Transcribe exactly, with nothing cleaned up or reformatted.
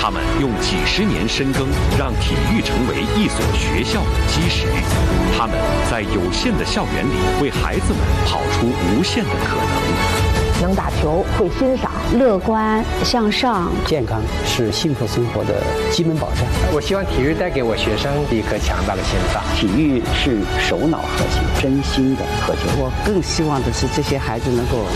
他们用几十年深耕，让体育成为一所学校的基石。他们在有限的校园里，为孩子们跑出无限的可能。 能打球，会欣赏， 乐观向上， 健康是幸福生活的基本保障。 我希望体育带给我学生一颗强大的心脏。 体育是手脑和谐，真心的和谐。 我更希望的是这些孩子能够